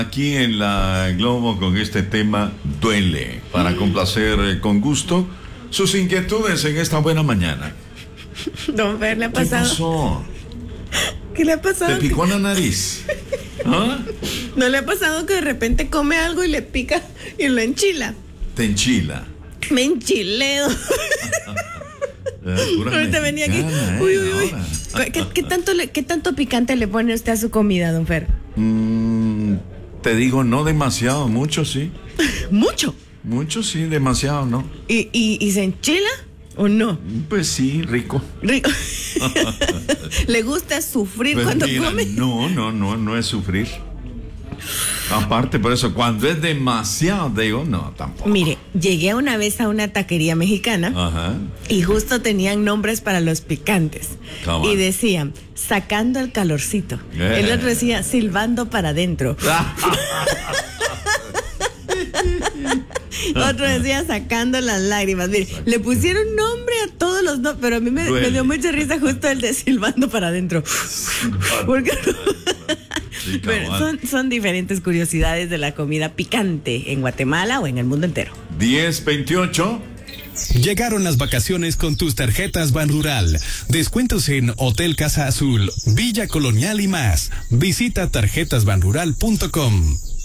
Aquí en la Globo con este tema duele, para complacer con gusto sus inquietudes en esta buena mañana. Don Fer, ¿le ha ¿Qué pasado? pasó? ¿Qué le ha pasado? ¿Te picó la nariz? ¿Ah? ¿No le ha pasado que de repente come algo y le pica y lo enchila? Te enchila. Me enchileo. Ahorita venía aquí. Uy, uy, uy. ¿Qué tanto picante le pone usted a su comida, don Fer? Te digo, no demasiado, mucho sí. Mucho. Mucho sí, demasiado no. ¿Y se enchila o no? Pues sí, rico. Rico. ¿Le gusta sufrir Pues cuando mira, come? No es sufrir. Aparte, por eso, cuando es demasiado, digo, no, tampoco. Mire, llegué una vez a una taquería mexicana. Ajá. Y justo tenían nombres para los picantes. Come on. Y decían, sacando el calorcito. El otro decía, silbando para adentro. Otro decía, sacando las lágrimas. Mire, le pusieron nombre a todos los nombres, pero a mí me dio mucha risa justo el de silbando para adentro. Porque Sí, bueno, son diferentes curiosidades de la comida picante en Guatemala o en el mundo entero. 10-28. Llegaron las vacaciones con tus tarjetas Banrural. Descuentos en Hotel Casa Azul, Villa Colonial y más. Visita tarjetasbanrural.com.